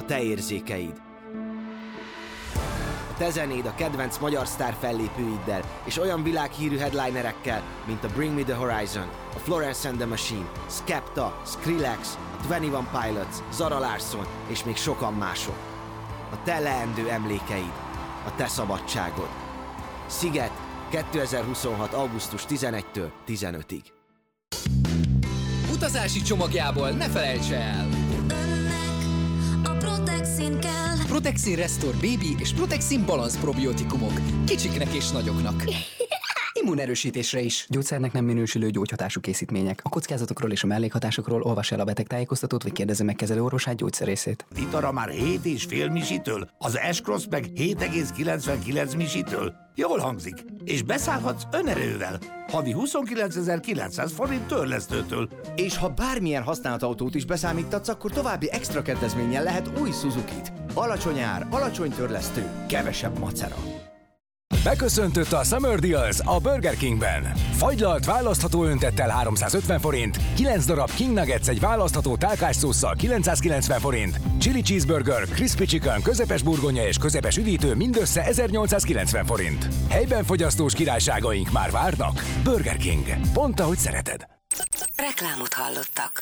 te érzékeid. A te zenéd a kedvenc magyar sztár fellépőiddel és olyan világhírű headlinerekkel, mint a Bring Me The Horizon, a Florence and the Machine, Skepta, Skrillex, a 21 Pilots, Zara Larsson és még sokan mások. A te leendő emlékeid, a te szabadságod. Sziget, 2026. augusztus 11-től 15-ig. Utazási csomagjából ne felejts el! Önnek a Protexin kell. Protexin Restore Baby és Protexin Balance probiotikumok. Kicsiknek és nagyoknak. Immunerősítésre is. Gyógyszernek nem minősülő gyógyhatású készítmények. A kockázatokról és a mellékhatásokról olvass el a betegtájékoztatót, vagy kérdezze meg kezelőorvosát, gyógyszerészét. Litara már 7,5 misitől, az S-Cross meg 7,99 misitől. Jól hangzik. És beszállhatsz önerővel. Havi 29.900 forint törlesztőtől. És ha bármilyen használt autót is beszámítatsz, akkor további extra kedvezménnyel lehet új Suzukit. Alacsony ár, alacsony törlesztő, kevesebb macera. Beköszöntött a Summer Deals a Burger Kingben. Fagylalt választható öntettel 350 forint, 9 darab King Nuggets egy választható tálkásszósszal 990 forint, Chili Cheeseburger, Crispy Chicken, közepes burgonya és közepes üdítő mindössze 1890 forint. Helyben fogyasztós királyságaink már várnak. Burger King. Pont ahogy szereted. Reklámot hallottak.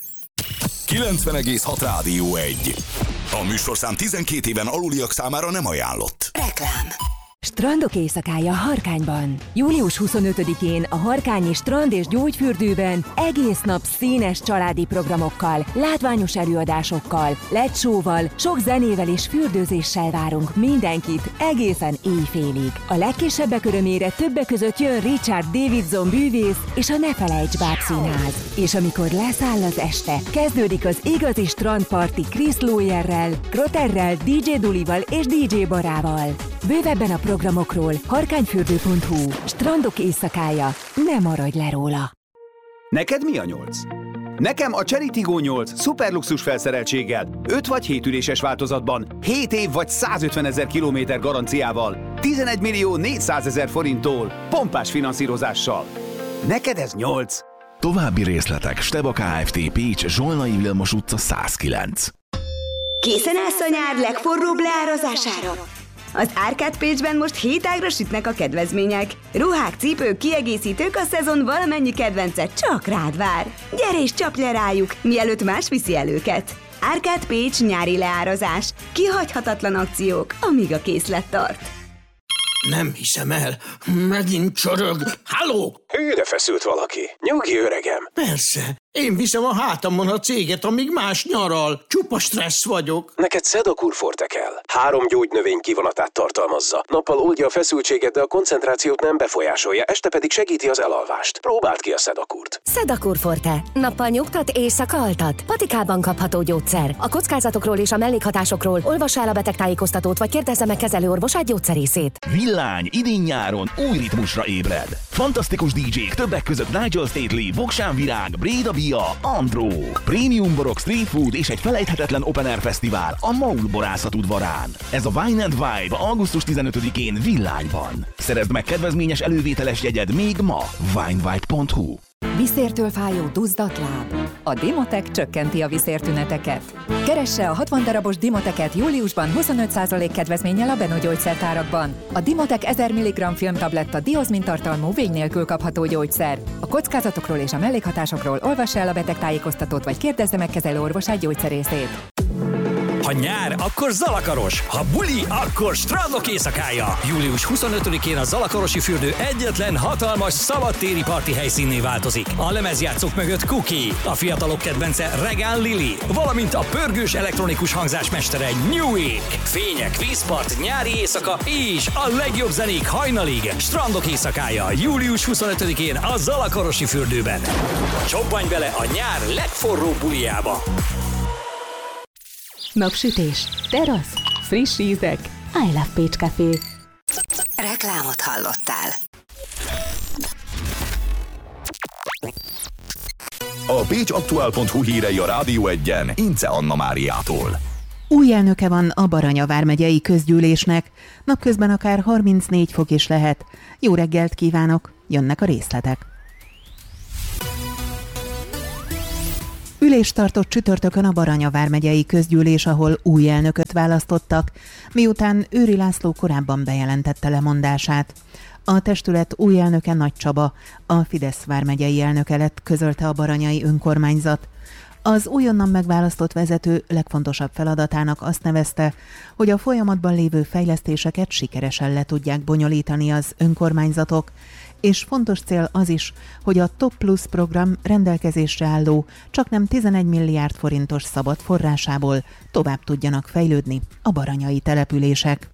90,6 Rádió 1. A műsorszám 12 éven aluliak számára nem ajánlott. Reklám. Strandok éjszakája Harkányban. Július 25-én a Harkányi Strand és Gyógyfürdőben egész nap színes családi programokkal, látványos előadásokkal, LED-show-val, sok zenével és fürdőzéssel várunk mindenkit egészen éjfélig. A legkisebbek örömére többek között jön Richard Davidson bűvész és a Ne Felejts bábszínház. És amikor leszáll az este, kezdődik az igazi strandparti Chris Lawyerrel, Krotterrel, DJ Dulival és DJ Barával. Bővebben a programokról harkányfürdő.hu. Strandok éjszakája. Ne maradj le róla! Neked mi a 8? Nekem a Cherry Tiggo 8 szuperluxus felszereltséggel, 5 vagy 7 üléses változatban, 7 év vagy 150 000 kilométer garanciával, 11 millió 400 000 forinttól, pompás finanszírozással. Neked ez 8? További részletek Steba Kft. Pécs, Zsolnai Vilmos utca 109. Készen állsz a nyár legforróbb leárazására? Az Árkád Pécsben most 7 ágra sütnek a kedvezmények. Ruhák, cipők, kiegészítők, a szezon valamennyi kedvence csak rád vár. Gyere és csapj le rájuk, mielőtt más viszi el őket. Árkád Pécs nyári leárazás. Kihagyhatatlan akciók, amíg a készlet tart. Nem hiszem el, megint csorog. Halló! Hűre feszült valaki. Nyugi, öregem. Persze. Én viszem a hátamon a céget, amíg más nyaral. Csupa stressz vagyok. Neked Sedakur Forte kell. 3 gyógynövény kivonatát tartalmazza. Nappal oldja a feszültséget, de a koncentrációt nem befolyásolja, este pedig segíti az elalvást. Próbáld ki a Sedakurt. Sedakur Forte. Nappal nyugtat, éjszaka altat. Patikában kapható gyógyszer. A kockázatokról és a mellékhatásokról olvassa el a betegtájékoztatót, vagy kérdezze meg kezelőorvosát, gyógyszerészét. Villány idén-nyáron új ritmusra ébred. Fantasztikus DJ-k, többek között Nigel Stately, Voksán Virág, Bréda Bia, Andró, Prémium borok, street food és egy felejthetetlen open air fesztivál a Maul borászat udvarán. Ez a Wine and Vibe augusztus 15-én Villányban. Szerezd meg kedvezményes elővételes jegyed még ma. winevibe.hu. Viszértől fájó duzzadt láb. A Dimotec csökkenti a viszértüneteket. Keresse a 60 darabos Dimoteket júliusban 25% kedvezménnyel a Beno gyógyszertárakban. A Dimotec 1000 mg filmtabletta diozmin tartalmú vény nélkül kapható gyógyszer. A kockázatokról és a mellékhatásokról olvassa el a betegtájékoztatót, vagy kérdezze meg kezelőorvosát, gyógyszerészét. Ha nyár, akkor Zalakaros. Ha buli, akkor Strandok éjszakája. Július 25-én a Zalakarosi fürdő egyetlen hatalmas szabadtéri parti helyszínné változik. A lemezjátszók mögött Cookie, a fiatalok kedvence Regán Lili, valamint a pörgős elektronikus hangzásmestere Newick. Fények, vízpart, nyári éjszaka és a legjobb zenék hajnalig. Strandok éjszakája. Július 25-én a Zalakarosi fürdőben. Csobbanj bele a nyár legforróbb bulijába. Napsütés, terasz, friss ízek, I Love Pécs Café. Reklámot hallottál. A pécsaktuál.hu hírei a Rádió 1-en Ince Anna Máriától. Új elnöke van a Baranya vármegyei közgyűlésnek, napközben akár 34 fok is lehet. Jó reggelt kívánok, jönnek a részletek. Ülést tartott csütörtökön a Baranya vármegyei közgyűlés, ahol új elnököt választottak, miután Őri László korábban bejelentette lemondását. A testület új elnöke Nagy Csaba, a Fidesz vármegyei elnöke lett, közölte a baranyai önkormányzat. Az újonnan megválasztott vezető legfontosabb feladatának azt nevezte, hogy a folyamatban lévő fejlesztéseket sikeresen le tudják bonyolítani az önkormányzatok, és fontos cél az is, hogy a Top Plus program rendelkezésre álló csaknem 11 milliárd forintos szabad forrásából tovább tudjanak fejlődni a baranyai települések.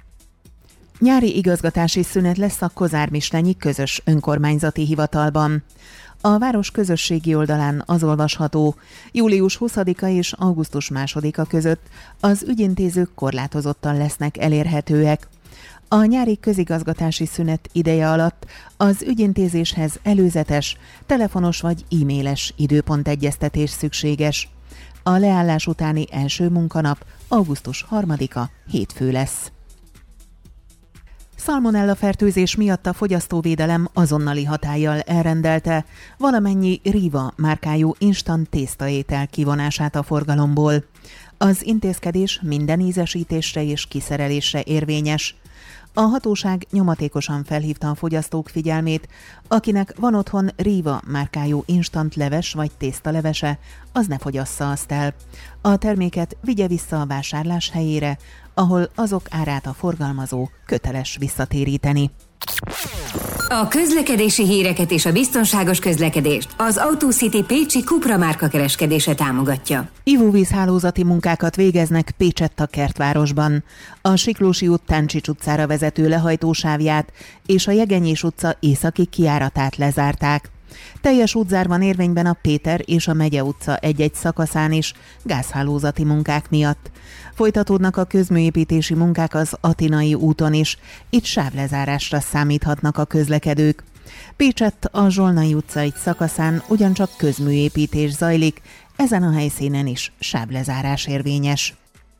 Nyári igazgatási szünet lesz a Kozármislenyi közös önkormányzati hivatalban. A város közösségi oldalán az olvasható, július 20-a és augusztus 2-a között az ügyintézők korlátozottan lesznek elérhetőek. A nyári közigazgatási szünet ideje alatt az ügyintézéshez előzetes, telefonos vagy e-mailes időpontegyeztetés szükséges. A leállás utáni első munkanap augusztus 3-a hétfő lesz. Szalmonella fertőzés miatt a fogyasztóvédelem azonnali hatállyal elrendelte valamennyi Riva márkájú instant tésztaétel kivonását a forgalomból. Az intézkedés minden ízesítésre és kiszerelésre érvényes. A hatóság nyomatékosan felhívta a fogyasztók figyelmét, akinek van otthon Riva márkájú instant leves vagy tésztalevese, az ne fogyassza azt el. A terméket vigye vissza a vásárlás helyére, ahol azok árát a forgalmazó köteles visszatéríteni. A közlekedési híreket és a biztonságos közlekedést az AutoCity pécsi Cupra márka kereskedése támogatja. Ivóvízhálózati munkákat végeznek Pécsett a Kertvárosban. A Siklósi út Táncsics utcára vezető lehajtósávját és a Jegenyés utca északi kijáratát lezárták. Teljes útzár van érvényben a Péter és a Megye utca egy-egy szakaszán is gázhálózati munkák miatt. Folytatódnak a közműépítési munkák az Atinai úton is, itt sávlezárásra számíthatnak a közlekedők. Pécsett a Zsolnai utca egy szakaszán ugyancsak közműépítés zajlik, ezen a helyszínen is sávlezárás érvényes.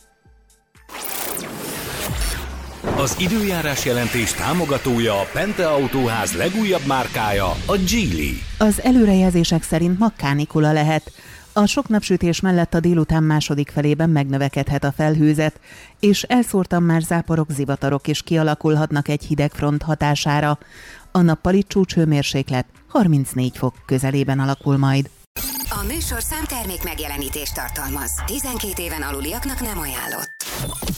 Az időjárás jelentés támogatója a Pente Autóház legújabb márkája, a Geely. Az előrejelzések szerint ma kánikula lehet. A sok napsütés mellett a délután második felében megnövekedhet a felhőzet, és elszórtan már záporok, zivatarok is kialakulhatnak egy hideg front hatására. A nappali csúcshőmérséklet 34 fok közelében alakul majd. A műsorszám termék megjelenítést tartalmaz. 12 éven aluliaknak nem ajánlott.